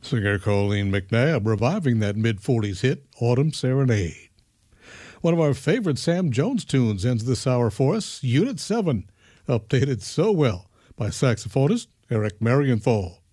Singer Colleen McNabb reviving that mid-40s hit, Autumn Serenade. One of our favorite Sam Jones tunes ends this hour for us, Unit 7, updated so well by saxophonist Eric Marienthal.